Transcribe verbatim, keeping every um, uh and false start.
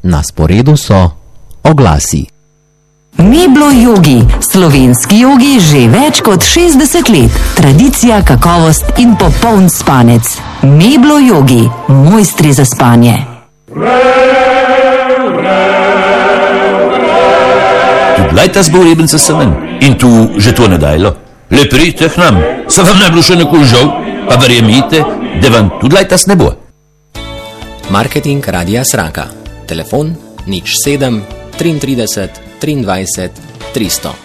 Na sporedu so oglasi. Meblo Yogi, slovenski jogi že več kot šestdeset let. Tradicija, kakovost in popoln spanec. Meblo Yogi, mojstri za spanje. Tudi lajta zbor jebenca semen. In tu že to ne dajlo. Le pridite k nam. Se vam ne bilo še nekul žal, pa verjemite, da vam tudi lajtas ne bo. Marketing Radia Sraka. Telefon nič sedem trideset tri dvajset tristo.